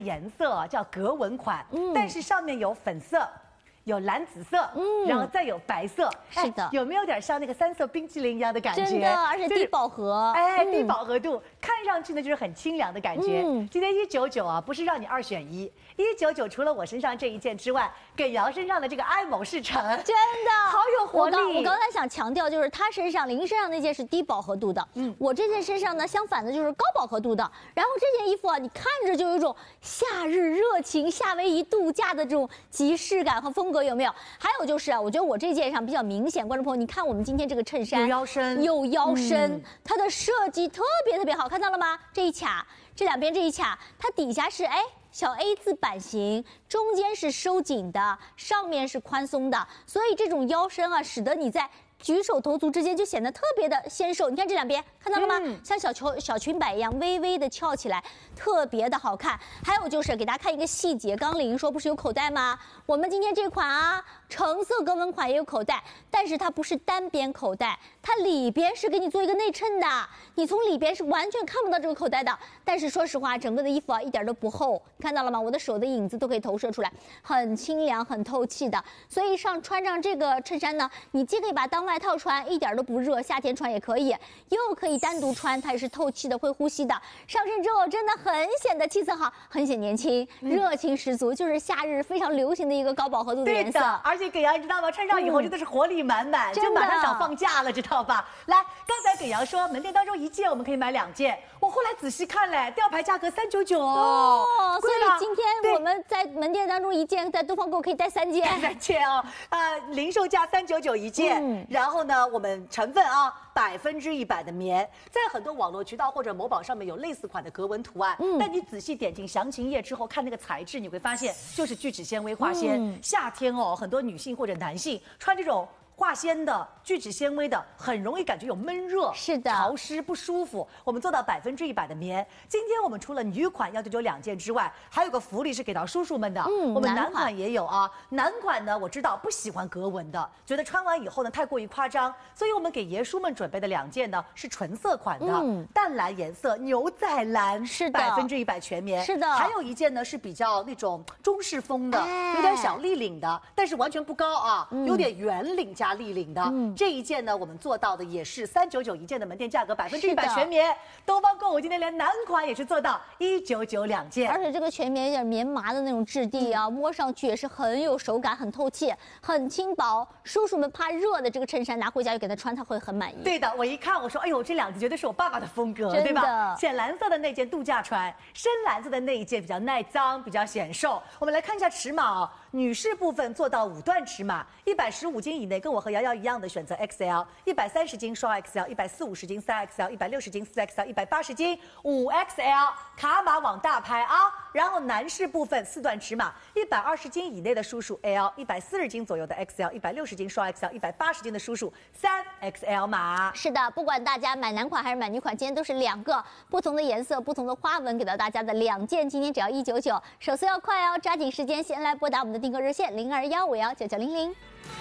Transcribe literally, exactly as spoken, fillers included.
颜色啊叫格纹款，嗯，但是上面有粉色。 有蓝紫色，嗯，然后再有白色， 是的， 有没有点像那个三色冰淇淋一样的感觉？ 真的，而且低饱和， 哎，低饱和度，看上去呢就是很清凉的感觉。今天一九九啊，不是让你二选一，一九九除了我身上这一件之外，耿瑶身上的这个爱某世成， 真的好有活力。 我刚才想强调，就是她身上林身上那件是低饱和度的，嗯，我这件身上呢相反的就是高饱和度的。然后这件衣服啊，你看着就有一种夏日热情、夏威夷度假的这种即视感和风。 有没有？还有就是啊，我觉得我这件上比较明显，观众朋友，你看我们今天这个衬衫有腰身， 有腰身，嗯、它的设计特别特别好，看到了吗？这一卡，这两边这一卡，它底下是哎小 A 字版型，中间是收紧的，上面是宽松的，所以这种腰身啊，使得你在 举手投足之间就显得特别的纤瘦，你看这两边看到了吗？嗯、像小球小裙摆一样微微的翘起来，特别的好看。还有就是给大家看一个细节，刚玲说不是有口袋吗？我们今天这款啊，橙色格纹款也有口袋，但是它不是单边口袋，它里边是给你做一个内衬的，你从里边是完全看不到这个口袋的。但是说实话，整个的衣服啊一点都不厚，看到了吗？我的手的影子都可以投射出来，很清凉、很透气的。所以上穿上这个衬衫呢，你既可以把它当外套穿，一点都不热，夏天穿也可以，又可以单独穿，它也是透气的，会呼吸的。上身之后真的很显得气色好，很显年轻，热情十足，就是夏日非常流行的一个高饱和度的颜色。 对的，而且耿瑶你知道吗？穿上以后真的是活力满满，嗯、就马上想放假了，知道吧？来，刚才耿瑶说门店当中一件我们可以买两件，我后来仔细看嘞，吊牌价格三九九哦， 所以今天我们在门店当中一件，在东方购可以带三件， 三件哦，呃，零售价三九九一件，嗯、然后呢，我们成分啊，百分之一百的棉，在很多网络渠道或者某宝上面有类似款的格纹图案，嗯，但你仔细点进详情页之后看那个材质，你会发现就是聚酯纤维化纤。嗯、夏天哦，很多女性或者男性穿这种 化纤的聚酯纤维的，很容易感觉有闷热， 是的， 潮湿不舒服。我们做到百分之一百的棉。今天我们除了女款要九九两件之外，还有个福利是给到叔叔们的。嗯，我们男款也有啊。男款呢，我知道不喜欢格纹的，觉得穿完以后呢太过于夸张，所以我们给爷叔们准备的两件呢是纯色款的，嗯、淡蓝颜色，牛仔蓝， 是的， 百分之一百全棉， 是的。 还有一件呢是比较那种中式风的，哎、有点小立领的，但是完全不高啊，嗯、有点圆领加立领的。嗯 这一件呢，我们做到的也是三九九一件的门店价格，百分之一百全棉。东方购物今天连男款也是做到一九九两件， 而且这个全棉有点棉麻的那种质地啊，嗯、摸上去也是很有手感，很透气，很轻薄。叔叔们怕热的这个衬衫拿回家就给他穿，他会很满意。 对的，我一看我说，哎呦，这两件绝对是我爸爸的风格，对吧？浅蓝色的那件度假穿，深蓝色的那一件比较耐脏，比较显瘦。我们来看一下尺码哦，女士部分做到五段尺码，一百十五斤以内，跟我和瑶瑶一样的选择 X L， 一百三十斤双 X L， 一百四五十斤三 X L， 一百六十斤四 X L， 一百八十斤五 X L， 卡码往大拍啊！然后男士部分四段尺码，一百二十斤以内的叔叔 L， 一百四十斤左右的 X L， 一百六十斤双 X L， 一百八十斤的叔叔三 X L 码。 是的，不管大家买男款还是买女款，今天都是两个不同的颜色、不同的花纹给到大家的两件，今天只要一九九，手速要快哦，抓紧时间先来拨打我们的订购热线零二幺五幺九九零零。